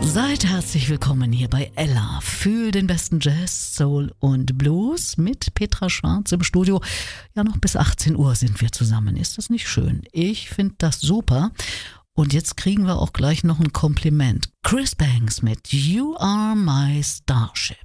Seid herzlich willkommen hier bei Ella. Fühl den besten Jazz, Soul und Blues mit Petra Schwarz im Studio. Ja, noch bis 18 Uhr sind wir zusammen. Ist das nicht schön? Ich finde das super. Und jetzt kriegen wir auch gleich noch ein Kompliment. Chris Banks mit You Are My Starship.